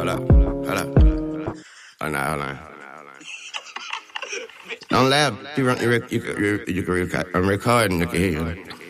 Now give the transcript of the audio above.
Hold up. Hold up. Hold on. Don't laugh. You can record. I'm recording. You can hear you.